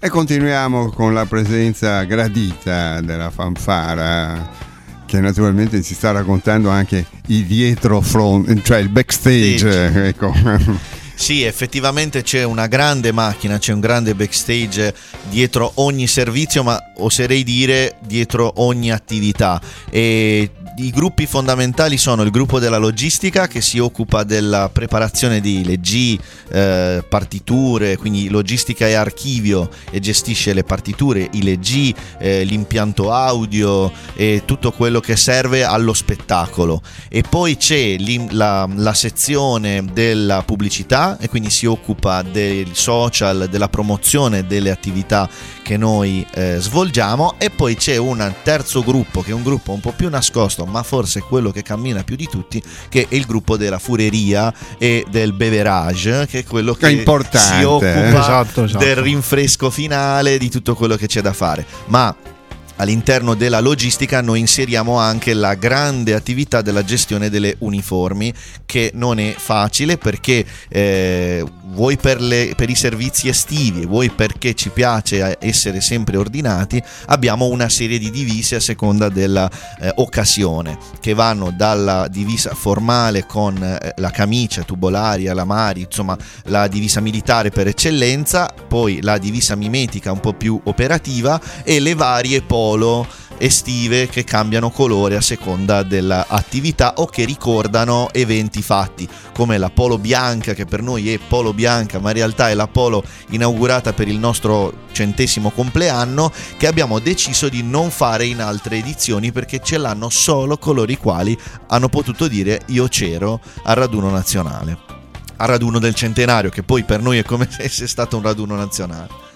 E continuiamo con la presenza gradita della Fanfara, che naturalmente ci sta raccontando anche i dietro front, cioè il backstage, ecco. Sì, effettivamente c'è una grande macchina, c'è un grande backstage dietro ogni servizio, ma oserei dire dietro ogni attività. E i gruppi fondamentali sono il gruppo della logistica, che si occupa della preparazione di leggi, partiture, quindi logistica e archivio, e gestisce le partiture, i leggi, l'impianto audio e tutto quello che serve allo spettacolo. E poi c'è la sezione della pubblicità, e quindi si occupa del social, della promozione delle attività che noi svolgiamo. E poi c'è un terzo gruppo, che è un gruppo un po' più nascosto, ma forse quello che cammina più di tutti, che è il gruppo della fureria e del beverage, che è quello che si occupa del rinfresco finale, di tutto quello che c'è da fare. Ma all'interno della logistica noi inseriamo anche la grande attività della gestione delle uniformi, che non è facile, perché vuoi per i servizi estivi, vuoi perché ci piace essere sempre ordinati, abbiamo una serie di divise a seconda della occasione, che vanno dalla divisa formale con la camicia tubolaria, la mari, insomma la divisa militare per eccellenza, poi la divisa mimetica un po' più operativa, e le varie polo estive che cambiano colore a seconda dell'attività o che ricordano eventi fatti, come la polo bianca, che per noi è polo bianca ma in realtà è la polo inaugurata per il nostro 100° compleanno, che abbiamo deciso di non fare in altre edizioni perché ce l'hanno solo coloro i quali hanno potuto dire io c'ero al raduno nazionale, al raduno del centenario, che poi per noi è come se fosse stato un raduno nazionale.